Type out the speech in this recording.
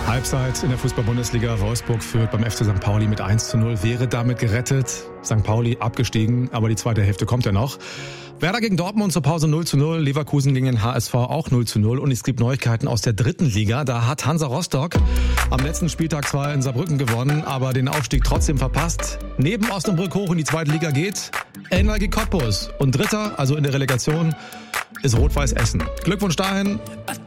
Halbzeit in der Fußball-Bundesliga. Wolfsburg führt beim FC St. Pauli mit 1:0, wäre damit gerettet. St. Pauli abgestiegen, aber die zweite Hälfte kommt ja noch. Werder gegen Dortmund zur Pause 0:0, Leverkusen gegen den HSV auch 0:0 und es gibt Neuigkeiten aus der dritten Liga. Da hat Hansa Rostock am letzten Spieltag zwar in Saarbrücken gewonnen, aber den Aufstieg trotzdem verpasst. Neben Osnabrück hoch in die zweite Liga geht Energie Cottbus und Dritter, also in der Relegation, ist Rot-Weiß Essen. Glückwunsch dahin.